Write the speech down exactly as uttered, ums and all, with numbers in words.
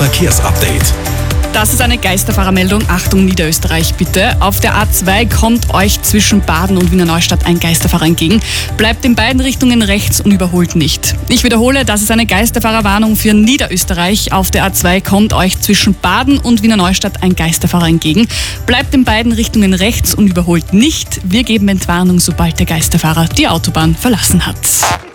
Verkehrsupdate. Das ist eine Geisterfahrermeldung. Achtung, Niederösterreich bitte. Auf der A zwei kommt euch zwischen Baden und Wiener Neustadt ein Geisterfahrer entgegen. Bleibt in beiden Richtungen rechts und überholt nicht. Ich wiederhole, das ist eine Geisterfahrerwarnung für Niederösterreich. Auf der A zwei kommt euch zwischen Baden und Wiener Neustadt ein Geisterfahrer entgegen. Bleibt in beiden Richtungen rechts und überholt nicht. Wir geben Entwarnung, sobald der Geisterfahrer die Autobahn verlassen hat.